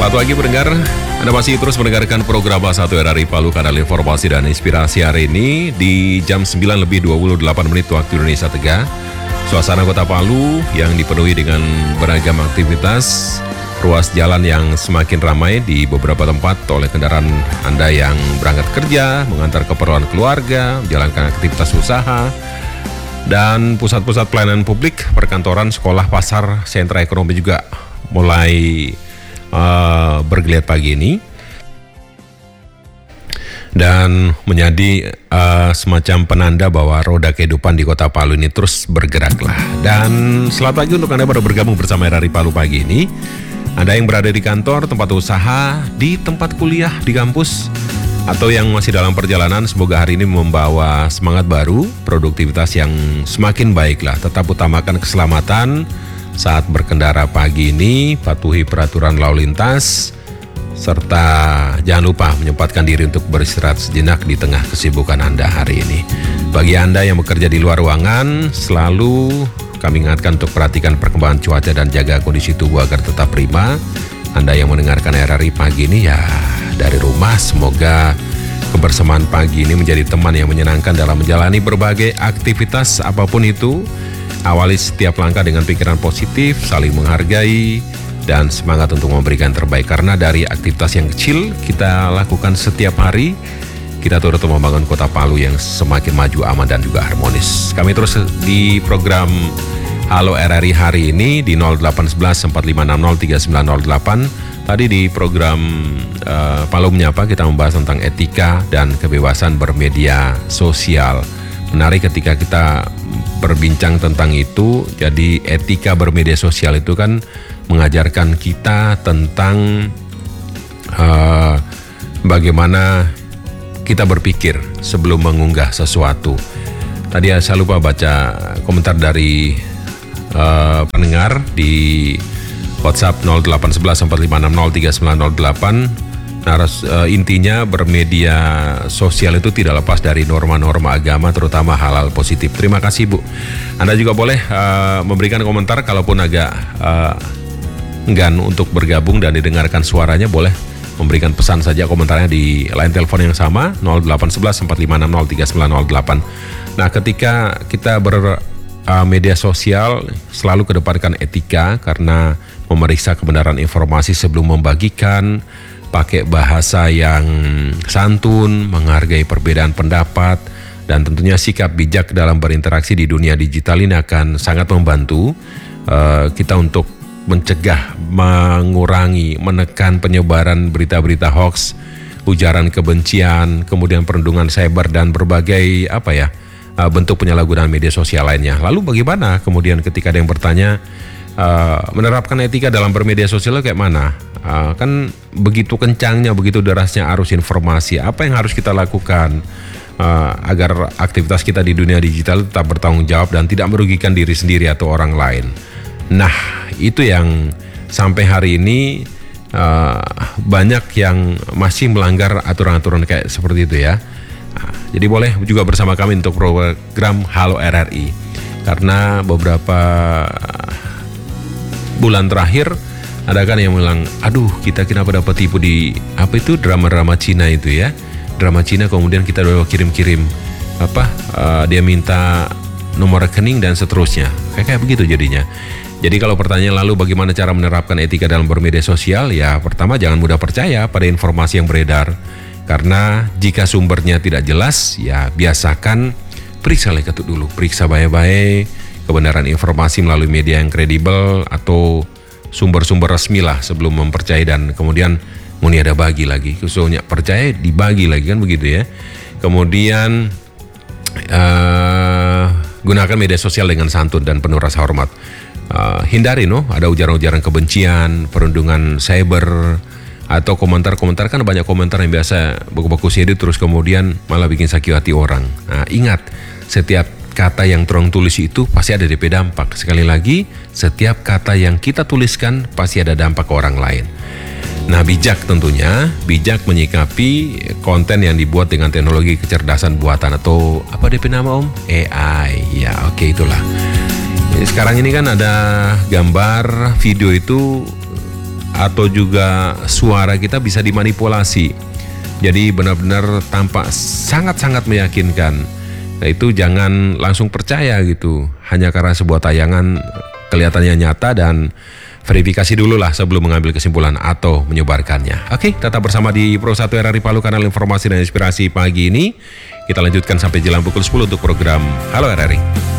Selamat pagi pendengar, Anda masih terus mendengarkan program A1 RRI Palu, kanal informasi dan inspirasi hari ini di jam 9:28 waktu Indonesia Tengah. Suasana kota Palu yang dipenuhi dengan beragam aktivitas, ruas jalan yang semakin ramai di beberapa tempat oleh kendaraan Anda yang berangkat kerja, mengantar keperluan keluarga, menjalankan aktivitas usaha, dan pusat-pusat pelayanan publik, perkantoran, sekolah, pasar, sentra ekonomi juga mulai bergeliat pagi ini dan menjadi semacam penanda bahwa roda kehidupan di kota Palu ini terus bergeraklah. Dan selamat pagi untuk Anda baru bergabung bersama RRI Palu pagi ini. Anda yang berada di kantor, tempat usaha, di tempat kuliah, di kampus, atau yang masih dalam perjalanan, semoga hari ini membawa semangat baru, produktivitas yang semakin baiklah. Tetap utamakan keselamatan saat berkendara pagi ini, patuhi peraturan lalu lintas, serta jangan lupa menyempatkan diri untuk beristirahat sejenak di tengah kesibukan Anda hari ini. Bagi Anda yang bekerja di luar ruangan, selalu kami ingatkan untuk perhatikan perkembangan cuaca dan jaga kondisi tubuh agar tetap prima. Anda yang mendengarkan RRI pagi ini ya dari rumah, semoga kebersamaan pagi ini menjadi teman yang menyenangkan dalam menjalani berbagai aktivitas apapun itu. Awali setiap langkah dengan pikiran positif, saling menghargai, dan semangat untuk memberikan terbaik. Karena dari aktivitas yang kecil kita lakukan setiap hari, kita turut membangun kota Palu yang semakin maju, aman, dan juga harmonis. Kami terus di program Halo RRI hari ini di 0811 4560 3908. Tadi di program Palu Menyapa kita membahas tentang etika dan kebebasan bermedia sosial. Menarik ketika kita berbincang tentang itu. Jadi etika bermedia sosial itu kan mengajarkan kita tentang bagaimana kita berpikir sebelum mengunggah sesuatu. Tadi saya lupa baca komentar dari pendengar di WhatsApp 0811 4560 3908. Nah, intinya bermedia sosial itu tidak lepas dari norma-norma agama, terutama hal-hal positif. Terima kasih Bu. Anda juga boleh memberikan komentar, kalaupun agak enggan untuk bergabung dan didengarkan suaranya, boleh memberikan pesan saja komentarnya di line telepon yang sama 0811 4560 3908. Nah, ketika kita bermedia sosial selalu kedepankan etika karena memeriksa kebenaran informasi sebelum membagikan, pakai bahasa yang santun, menghargai perbedaan pendapat, dan tentunya sikap bijak dalam berinteraksi di dunia digital ini akan sangat membantu kita untuk mencegah, mengurangi, menekan penyebaran berita-berita hoax, ujaran kebencian, kemudian perundungan cyber, dan berbagai bentuk penyalahgunaan media sosial lainnya. Lalu bagaimana kemudian ketika ada yang bertanya, menerapkan etika dalam bermedia sosial kayak mana? Kan begitu kencangnya, begitu derasnya arus informasi. Apa yang harus kita lakukan agar aktivitas kita di dunia digital tetap bertanggung jawab dan tidak merugikan diri sendiri atau orang lain? Nah, itu yang sampai hari ini banyak yang masih melanggar aturan-aturan kayak seperti itu ya. Jadi boleh juga bersama kami untuk program Halo RRI. Karena beberapa bulan terakhir ada kan yang bilang, aduh kita kenapa dapat tipu di drama-drama Cina itu ya. Drama Cina kemudian kita udah kirim-kirim dia minta nomor rekening dan seterusnya. Kayak begitu jadinya. Jadi kalau pertanyaan lalu bagaimana cara menerapkan etika dalam bermedia sosial? Ya pertama, jangan mudah percaya pada informasi yang beredar. Karena jika sumbernya tidak jelas, ya biasakan periksa dulu. Periksa baik-baik kebenaran informasi melalui media yang kredibel atau sumber-sumber resmi lah sebelum mempercayai, dan kemudian ada bagi lagi, khususnya percaya dibagi lagi kan begitu ya. Kemudian gunakan media sosial dengan santun dan penuh rasa hormat. Hindari ada ujaran-ujaran kebencian, perundungan cyber, atau komentar-komentar. Kan banyak komentar yang biasa baku-baku edit terus kemudian malah bikin sakit hati orang. Nah, ingat, setiap kata yang terang tulis itu pasti ada DP dampak. Sekali lagi, setiap kata yang kita tuliskan pasti ada dampak ke orang lain. Nah, bijak tentunya, bijak menyikapi konten yang dibuat dengan teknologi kecerdasan buatan atau apa DP nama Om? AI. Ya, oke, itulah. Jadi sekarang ini kan ada gambar, video itu atau juga suara kita bisa dimanipulasi. Jadi benar-benar tampak sangat-sangat meyakinkan. Nah itu jangan langsung percaya gitu, hanya karena sebuah tayangan kelihatannya nyata, dan verifikasi dulu lah sebelum mengambil kesimpulan atau menyebarkannya. Oke, tetap bersama di Pro 1 RRI Palu, kanal informasi dan inspirasi pagi ini. Kita lanjutkan sampai jelang pukul 10 untuk program Halo RRI.